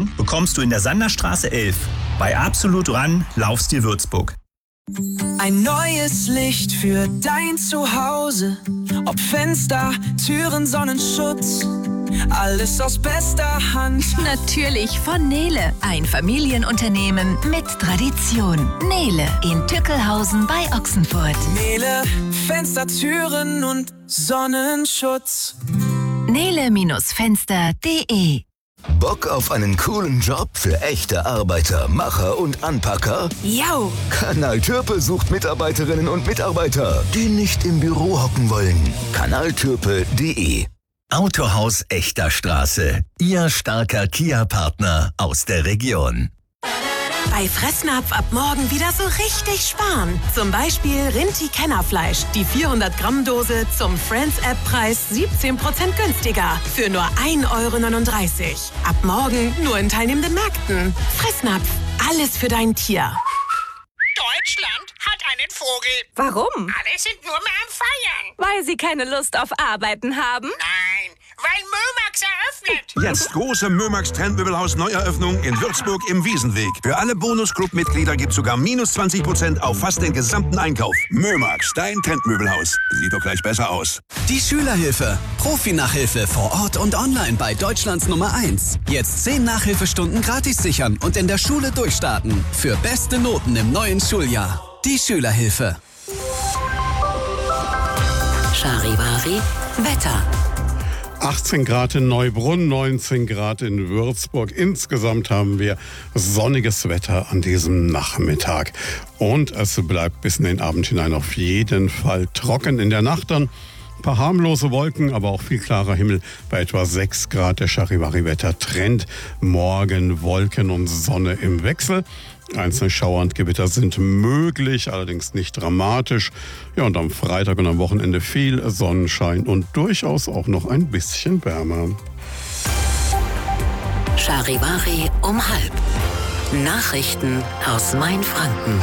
Heizung bekommst du in der Sanderstraße 11. Bei Absolut ran, Laufstil Würzburg. Ein neues Licht für dein Zuhause. Ob Fenster, Türen, Sonnenschutz. Alles aus bester Hand. Natürlich von Nele. Ein Familienunternehmen mit Tradition. Nele in Tückelhausen bei Ochsenfurt. Nele, Fenster, Türen und Sonnenschutz. Nele-Fenster.de. Bock auf einen coolen Job für echte Arbeiter, Macher und Anpacker? Yo! Kanal Türpe sucht Mitarbeiterinnen und Mitarbeiter, die nicht im Büro hocken wollen. Kanaltürpe.de. Autohaus Echter Straße. Ihr starker Kia-Partner aus der Region. Bei Fressnapf ab morgen wieder so richtig sparen. Zum Beispiel Rinti-Kennerfleisch. Die 400-Gramm-Dose zum Friends-App-Preis 17% günstiger. Für nur 1,39 €. Ab morgen nur in teilnehmenden Märkten. Fressnapf. Alles für dein Tier. Deutschland hat einen Vogel. Warum? Alle sind nur mehr am Feiern. Weil sie keine Lust auf Arbeiten haben? Nein, weil Mömax eröffnet. Jetzt große Mömax Trendmöbelhaus Neueröffnung in Würzburg im Wiesenweg. Für alle Bonus-Club-Mitglieder gibt's sogar minus 20% auf fast den gesamten Einkauf. Mömax, dein Trendmöbelhaus. Sieht doch gleich besser aus. Die Schülerhilfe. Profi-Nachhilfe vor Ort und online bei Deutschlands Nummer 1. Jetzt 10 Nachhilfestunden gratis sichern und in der Schule durchstarten. Für beste Noten im neuen Schuljahr. Die Schülerhilfe. Charivari Wetter. 18 Grad in Neubrunn, 19 Grad in Würzburg. Insgesamt haben wir sonniges Wetter an diesem Nachmittag. Und es bleibt bis in den Abend hinein auf jeden Fall trocken. In der Nacht dann ein paar harmlose Wolken, aber auch viel klarer Himmel bei etwa 6 Grad. Der Charivari-Wetter-Trend. Morgen Wolken und Sonne im Wechsel. Einzelne Schauer und Gewitter sind möglich, allerdings nicht dramatisch. Ja, und am Freitag und am Wochenende viel Sonnenschein und durchaus auch noch ein bisschen wärmer. Charivari um 12:30. Nachrichten aus Mainfranken.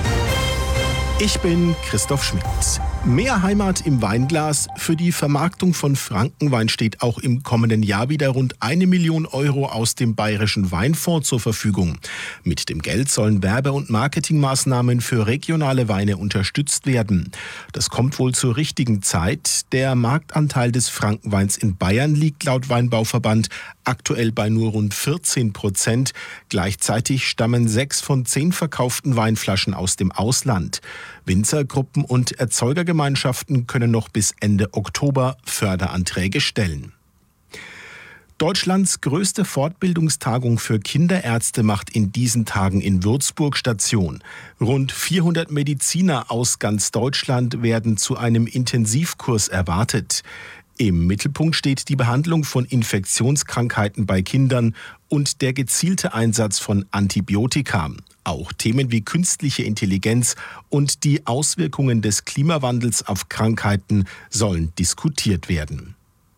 Ich bin Christoph Schmidt. Mehr Heimat im Weinglas. Für die Vermarktung von Frankenwein steht auch im kommenden Jahr wieder rund 1 Million € aus dem Bayerischen Weinfonds zur Verfügung. Mit dem Geld sollen Werbe- und Marketingmaßnahmen für regionale Weine unterstützt werden. Das kommt wohl zur richtigen Zeit. Der Marktanteil des Frankenweins in Bayern liegt laut Weinbauverband aktuell bei nur rund 14%. Gleichzeitig stammen 6 von 10 verkauften Weinflaschen aus dem Ausland. Winzergruppen und Erzeugergemeinschaften können noch bis Ende Oktober Förderanträge stellen. Deutschlands größte Fortbildungstagung für Kinderärzte macht in diesen Tagen in Würzburg Station. Rund 400 Mediziner aus ganz Deutschland werden zu einem Intensivkurs erwartet. Im Mittelpunkt steht die Behandlung von Infektionskrankheiten bei Kindern und der gezielte Einsatz von Antibiotika. Auch Themen wie künstliche Intelligenz und die Auswirkungen des Klimawandels auf Krankheiten sollen diskutiert werden.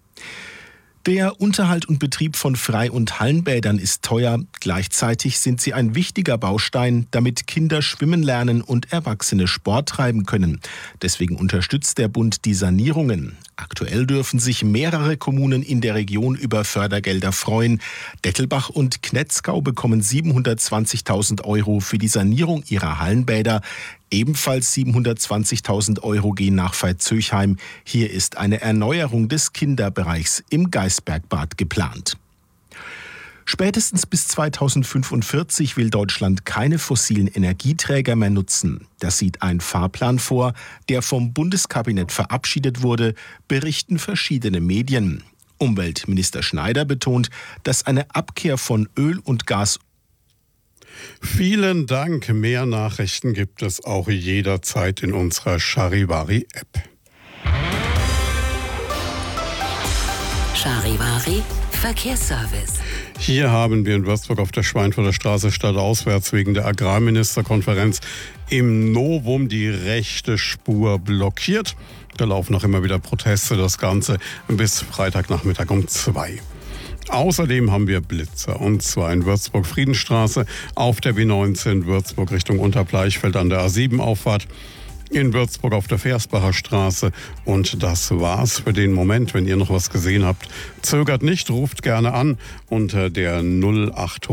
Der Unterhalt und Betrieb von Frei- und Hallenbädern ist teuer. Gleichzeitig sind sie ein wichtiger Baustein, damit Kinder schwimmen lernen und Erwachsene Sport treiben können. Deswegen unterstützt der Bund die Sanierungen. Aktuell dürfen sich mehrere Kommunen in der Region über Fördergelder freuen. Dettelbach und Knetzgau bekommen 720.000 € für die Sanierung ihrer Hallenbäder. Ebenfalls 720.000 € gehen nach Veitshöchheim. Hier ist eine Erneuerung des Kinderbereichs im Geisbergbad geplant. Spätestens bis 2045 will Deutschland keine fossilen Energieträger mehr nutzen. Das sieht ein Fahrplan vor, der vom Bundeskabinett verabschiedet wurde, berichten verschiedene Medien. Umweltminister Schneider betont, dass eine Abkehr von Öl und Gas. Vielen Dank. Mehr Nachrichten gibt es auch jederzeit in unserer Charivari-App. Charivari Verkehrsservice. Hier haben wir in Würzburg auf der Schweinfurter Straße stadtauswärts wegen der Agrarministerkonferenz im Novum die rechte Spur blockiert. Da laufen noch immer wieder Proteste, das Ganze bis Freitagnachmittag um 2. Außerdem haben wir Blitzer, und zwar in Würzburg Friedenstraße, auf der B19 Würzburg Richtung Unterbleichfeld an der A7-Auffahrt, in Würzburg auf der Versbacher Straße. Und das war's für den Moment. Wenn ihr noch was gesehen habt, zögert nicht, ruft gerne an unter der 0800